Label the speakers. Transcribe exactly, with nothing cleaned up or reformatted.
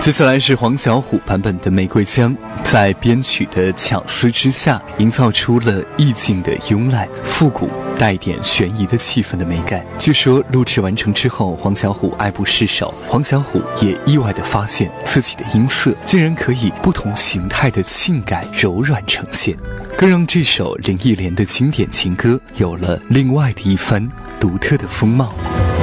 Speaker 1: 接下来是黄小琥版本的《玫瑰香》，在编曲的巧思之下，营造出了意境的慵懒、复古、带点悬疑的气氛的美感。据说录制完成之后，黄小琥爱不释手，黄小琥也意外地发现自己的音色竟然可以不同形态的性感柔软呈现，更让这首林忆莲的经典情歌有了另外的一番独特的风貌。